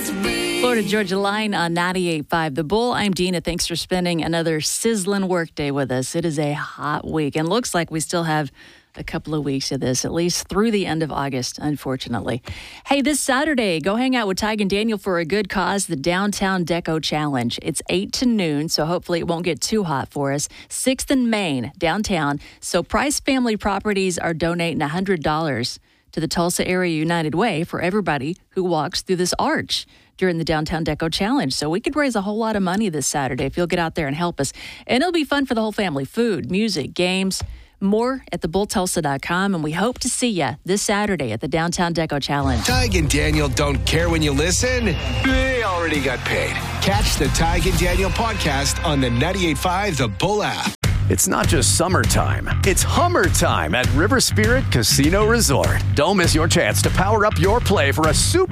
Florida Georgia Line on 98.5 The Bull. I'm Dina. Thanks for spending another sizzling workday with us. It is a hot week and looks like we still have a couple of weeks of this, at least through the end of August, unfortunately. Hey, this Saturday, go hang out with Tig and Daniel for a good cause, the Downtown Deco Challenge. It's 8 to noon, so hopefully it won't get too hot for us. 6th and Main, downtown. So Price Family Properties are donating $100 to the Tulsa Area United Way for everybody who walks through this arch during the Downtown Deco Challenge. So we could raise a whole lot of money this Saturday if you'll get out there and help us. And it'll be fun for the whole family. Food, music, games, more at thebulltulsa.com. And we hope to see you this Saturday at the Downtown Deco Challenge. Tig and Daniel don't care when you listen. They already got paid. Catch the Tig and Daniel podcast on the 98.5 The Bull app. It's not just summertime, it's Hummer time at River Spirit Casino Resort. Don't miss your chance to power up your play for a super